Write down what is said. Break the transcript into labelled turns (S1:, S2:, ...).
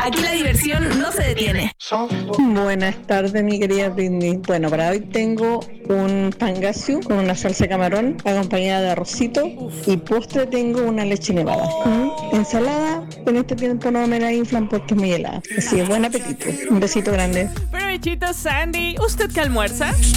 S1: Aquí la diversión no se detiene.
S2: Buenas tardes, mi querida Britney. Bueno, para hoy tengo un pangasiu con una salsa de camarón acompañada de arrocito y postre tengo una leche nevada. Ensalada, en este tiempo no me la inflan porque es muy helada. Así que buen apetito. Un besito grande.
S3: Provechito, Sandy. ¿Usted qué almuerza?